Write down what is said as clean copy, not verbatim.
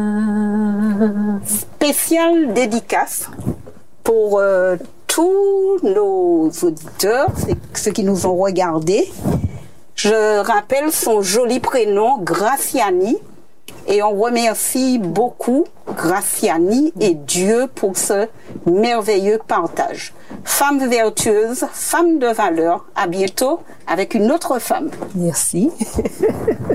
Spéciale dédicace pour tous nos auditeurs, ceux qui nous ont regardés. Je rappelle son joli prénom, Graciani, et on remercie beaucoup Graciani et Dieu pour ce merveilleux partage. Femme vertueuse, femme de valeur, à bientôt avec une autre femme. Merci.